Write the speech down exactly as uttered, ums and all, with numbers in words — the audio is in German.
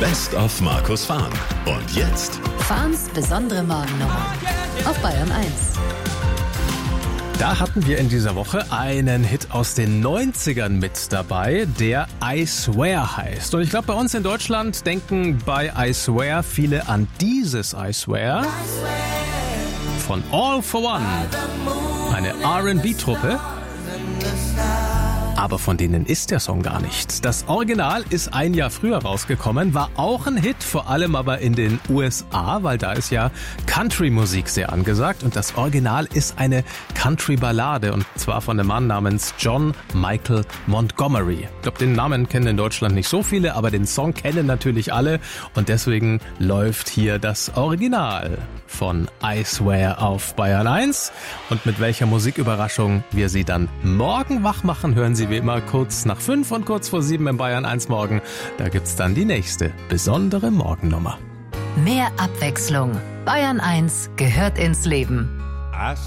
Best of Markus Fahn. Und jetzt Fahns besondere Morgennummer auf Bayern eins. Da hatten wir in dieser Woche einen Hit aus den neunzigern mit dabei, der I Swear heißt. Und ich glaube, bei uns in Deutschland denken bei I Swear viele an dieses I Swear von All for One, eine R and B-Truppe. Aber von denen ist der Song gar nicht. Das Original ist ein Jahr früher rausgekommen, war auch ein Hit, vor allem aber in den U S A, weil da ist ja Country-Musik sehr angesagt. Und das Original ist eine Country-Ballade, und zwar von einem Mann namens John Michael Montgomery. Ich glaube, den Namen kennen in Deutschland nicht so viele, aber den Song kennen natürlich alle. Und deswegen läuft hier das Original von I Swear auf Bayern eins. Und mit welcher Musiküberraschung wir Sie dann morgen wach machen, hören Sie wie immer kurz nach fünf und kurz vor sieben im Bayern eins Morgen. Da gibt's dann die nächste besondere Morgennummer. Mehr Abwechslung. Bayern eins gehört ins Leben.